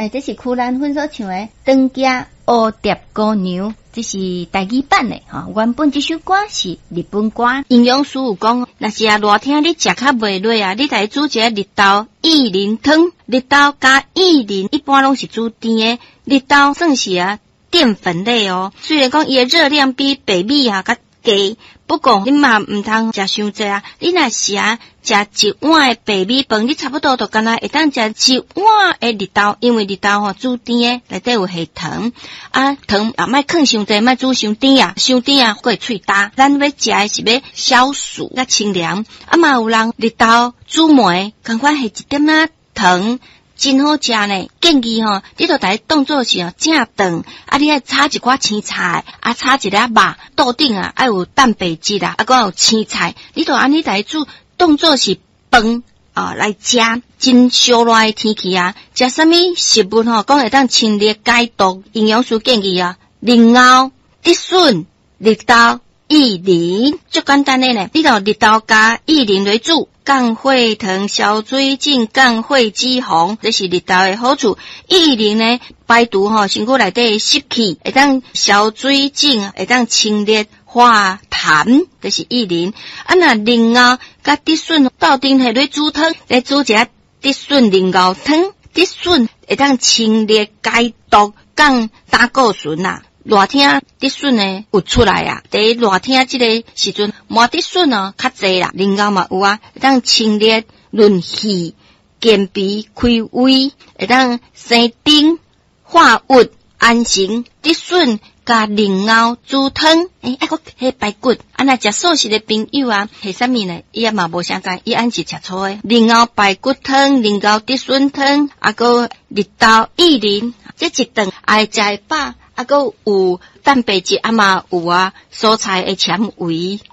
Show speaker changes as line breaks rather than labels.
这是曲兰芬所唱的《当家蝴蝶姑娘》，这是台语版的原本这首歌是日本歌。营养师有讲，若是热天你食较袂落你来煮一个日豆薏仁汤，日豆加薏仁一般拢是煮甜的，日豆算是淀粉类虽然讲伊的热量比白米较低，不过你嘛唔通食伤济你若是食一碗的白米饭，你差不多就干那会当食一碗的日豆，因为日豆煮甜的内底有下糖糖也莫放伤济，莫煮伤甜伤甜会喙焦。咱要食的是要消暑甲清凉，嘛有人日豆煮糜，赶快下一点糖。真好食呢，建议你就来当做是正饭，你爱炒一寡青菜，炒一粒肉，肚顶爱有蛋白质还有青菜，你就安尼来煮，当做是饭来食。真烧热的天气食什么食物讲会当清热解毒。营养师建议莲藕、竹笋、日豆、薏仁，最简单的呢，你就日豆加薏仁来煮。降血糖、消水肿、降血脂肪，这是日豆的好处。薏仁呢，排毒身躯内底湿气，会当消水肿，会当清热化痰，这是薏仁。若莲藕甲竹笋斗阵下来煮汤，来煮一下竹笋莲藕汤。竹笋会当清热解毒，降胆固醇热天竹笋呢有出来在热天这个时阵，麻竹笋较济莲藕嘛有会当清热润肺、健脾开胃，会当生津化瘀安神。竹笋加莲藕煮汤，还迄排骨。若食素食的朋友系啥物呢？伊也嘛无啥知，伊按是食粗的莲藕排骨汤、莲藕竹笋汤，个日豆薏仁，这一顿爱食会饱。还有蛋白质嘛有蔬菜的纤维。